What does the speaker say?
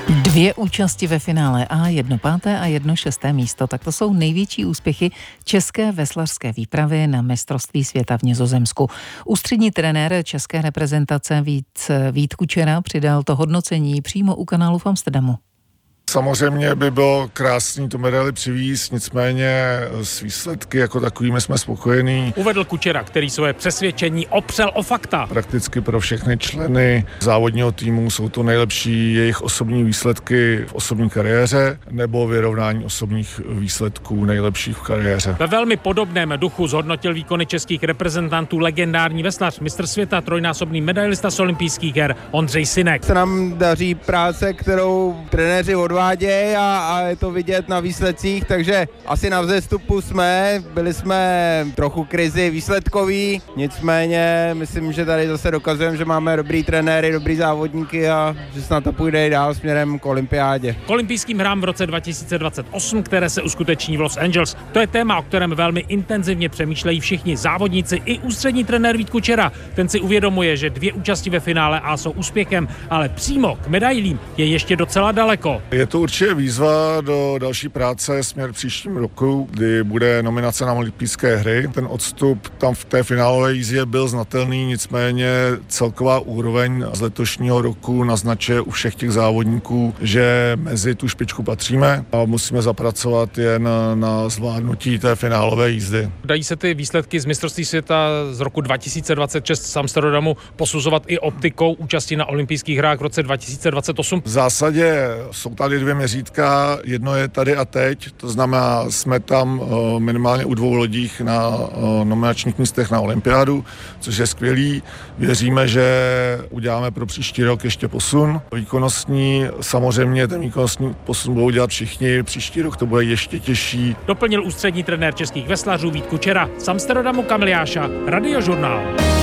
2 účasti ve finále a 1 páté a 1 šesté místo. Tak to jsou největší úspěchy české veslařské výpravy na mistrovství světa v Nizozemsku. Ústřední trenér české reprezentace Vít Kučera přidal to hodnocení přímo u kanálu v Amsterdamu. Samozřejmě by bylo krásný tu medaili přivízt, nicméně s výsledky jako takovými jsme spokojení. Uvedl Kučera, který své přesvědčení opřel o fakta. Prakticky pro všechny členy závodního týmu jsou to nejlepší jejich osobní výsledky v osobní kariéře nebo vyrovnání osobních výsledků nejlepších v kariéře. Ve velmi podobném duchu zhodnotil výkony českých reprezentantů legendární veslař, mistr světa, trojnásobný medailista z olympijských her Ondřej Synek. Se nám daří práce, kterou trenéři odvádějí a je to vidět na výsledcích, takže asi na vzestupu jsme, byli jsme trochu krizi výsledkový, nicméně myslím, že tady zase dokazujeme, že máme dobrý trenéry, dobrý závodníky a že snad to půjde i dál směrem k olympiádě. K olympijským hrám v roce 2028, které se uskuteční v Los Angeles. To je téma, o kterém velmi intenzivně přemýšlejí všichni závodníci i ústřední trenér Vít Kučera. Ten si uvědomuje, že 2 účasti ve finále A jsou úspěchem, ale přímo k medailím je ještě docela daleko. Je to určitě výzva do další práce směr příštím roku, kdy bude nominace na olympijské hry. Ten odstup tam v té finálové jízdě byl znatelný, nicméně celková úroveň z letošního roku naznačuje u všech těch závodníků, že mezi tu špičku patříme a musíme zapracovat jen na zvládnutí té finálové jízdy. Dají se ty výsledky z mistrovství světa z roku 2026 z Amsterdamu posuzovat i optikou účasti na olympijských hrách v roce 2028? V zásadě jsou tady 2 měřítka, jedno je tady a teď, to znamená, jsme tam minimálně u 2 lodích na nominačních místech na olympiádu, což je skvělý. Věříme, že uděláme pro příští rok ještě posun. Výkonnostní, samozřejmě ten výkonnostní posun budou dělat všichni, příští rok to bude ještě těžší. Doplnil ústřední trenér českých veslařů Vít Kučera. Z Amsterdamu Kamil Jáša, Radiožurnál.